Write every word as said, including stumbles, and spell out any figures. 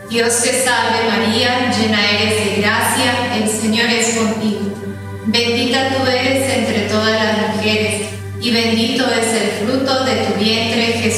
Dios te salve María, llena eres de gracia, el Señor es contigo. Bendita tú eres entre todas las mujeres, y bendito es el fruto de tu vientre, Jesús.